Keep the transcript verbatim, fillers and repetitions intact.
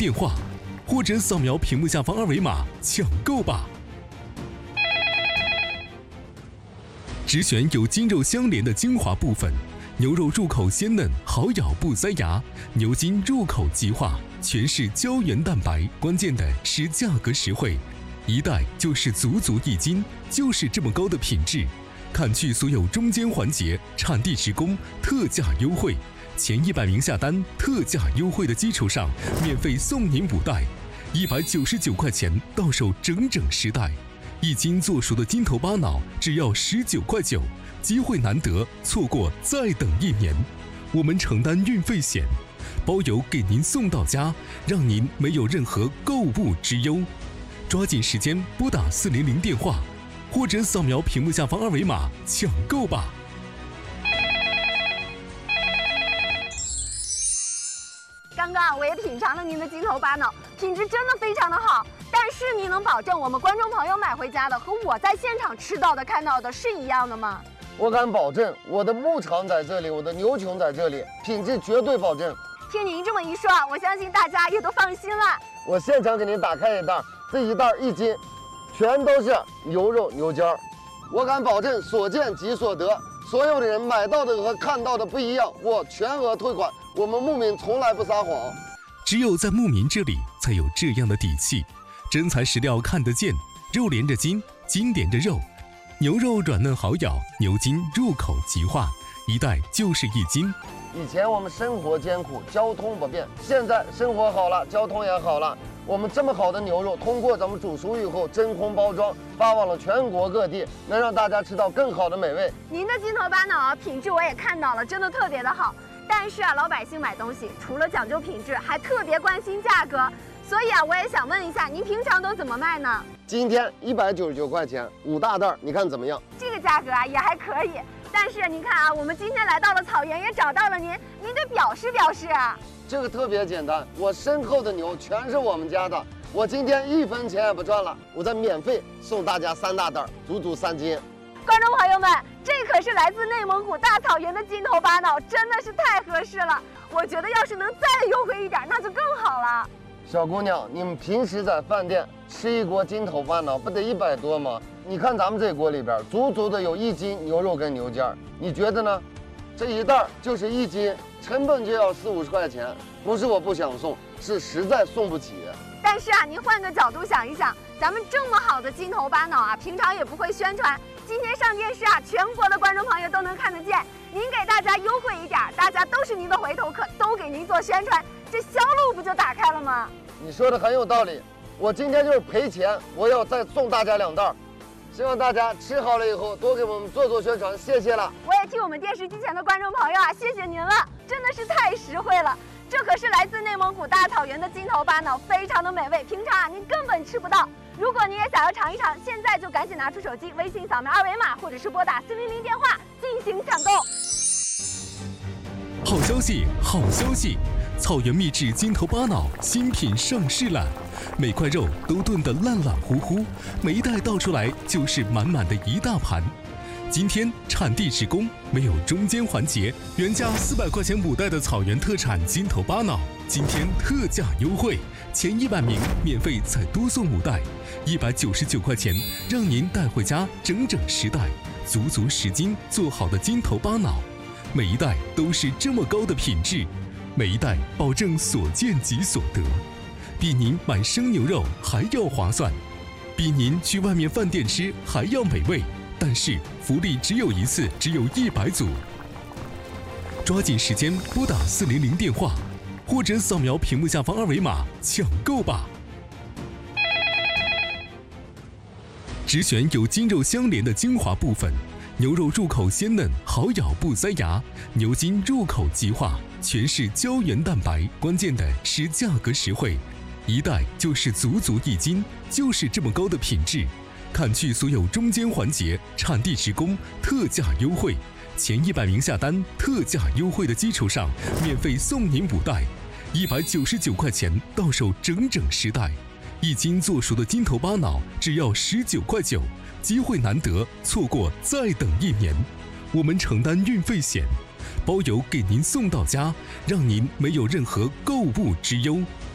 电话，或者扫描屏幕下方二维码抢购吧！只选有筋肉相连的精华部分，牛肉入口鲜嫩，好咬不塞牙；牛筋入口即化，全是胶原蛋白。关键的是价格实惠，一袋就是足足一斤，就是这么高的品质。砍去所有中间环节，产地直供，特价优惠。前一百名下单，特价优惠的基础上，免费送您五袋，一百九十九块钱到手整整十袋。一斤做熟的筋头巴脑只要十九块九，机会难得，错过再等一年。我们承担运费险，包邮给您送到家，让您没有任何购物之忧。抓紧时间拨打四零零电话，或者扫描屏幕下方二维码抢购吧。 刚刚我也品尝了您的筋头巴脑，品质真的非常的好。但是您能保证我们观众朋友买回家的和我在现场吃到的、看到的是一样的吗？ 我敢保证，我的牧场在这里，我的牛群在这里，品质绝对保证。 听您这么一说，我相信大家也都放心了。 我现场给您打开一袋，这一袋一斤，全都是牛肉牛筋儿。我敢保证，所见即所得，所有的人买到的和看到的不一样，我全额退款。我们牧民从来不撒谎， 只有在牧民这里才有这样的底气。真材实料看得见，肉连着筋，筋连着肉，牛肉软嫩好咬，牛筋入口即化，一袋就是一斤。 以前我们生活艰苦，交通不便，现在生活好了，交通也好了。我们这么好的牛肉，通过咱们煮熟以后真空包装，发往了全国各地，能让大家吃到更好的美味。 您的筋头巴脑啊，品质我也看到了，真的特别的好。但是啊，老百姓买东西除了讲究品质，还特别关心价格。所以啊，我也想问一下，您平常都怎么卖呢？ 今天一百九十九块钱，五大袋，你看怎么样？ 这个价格啊也还可以。但是您看啊，我们今天来到了草原，也找到了您，您得表示表示啊。 这个特别简单，我身后的牛全是我们家的，我今天一分钱也不赚了，我再免费送大家三大袋，足足三斤。 观众朋友们，这可是来自内蒙古大草原的筋头巴脑，真的是太合适了。我觉得要是能再优惠一点，那就更好了。 小姑娘，你们平时在饭店吃一锅筋头巴脑，不得一百多吗？你看咱们这锅里边，足足的有一斤牛肉跟牛筋儿，你觉得呢？这一袋就是一斤，成本就要四五十块钱，不是我不想送，是实在送不起。 但是啊，您换个角度想一想，咱们这么好的筋头巴脑啊，平常也不会宣传，今天上电视啊，全国的观众朋友都能看得见。您给大家优惠一点，大家都是您的回头客，都给您做宣传，这销路不就打开了吗？ 你说的很有道理，我今天就是赔钱，我要再送大家两袋，希望大家吃好了以后多给我们做做宣传，谢谢了。 我也替我们电视机前的观众朋友啊，谢谢您了，真的是太实惠了。这可是来自内蒙古大草原的筋头巴脑，非常的美味，平常啊您根本吃不到。如果你也想要尝一尝，现在就赶紧拿出手机，微信扫描二维码，或者是拨打四零零电话进行抢购。 好消息，好消息！草原秘制筋头巴脑新品上市了，每块肉都炖得烂烂乎乎，每一袋倒出来就是满满的一大盘。今天产地直供，没有中间环节，原价四百块钱五袋的草原特产筋头巴脑，今天特价优惠，前一百名免费再多送五袋，一百九十九块钱，让您带回家整整十袋，足足十斤做好的筋头巴脑，每一袋都是这么高的品质，每一袋保证所见即所得，比您买生牛肉还要划算，比您去外面饭店吃还要美味。但是福利只有一次，只有一百组，抓紧时间拨打四零零电话，或者扫描屏幕下方二维码抢购吧。只选有筋肉相连的精华部分，牛肉入口鲜嫩，好咬不塞牙；牛筋入口即化，全是胶原蛋白。关键的是价格实惠，一袋就是足足一斤，就是这么高的品质。砍去所有中间环节，产地直供，特价优惠。前一百名下单，特价优惠的基础上，免费送您五袋，一百九十九块钱到手整整十袋。一斤做熟的筋头巴脑只要十九块九，机会难得，错过再等一年。我们承担运费险，包邮给您送到家，让您没有任何购物之忧。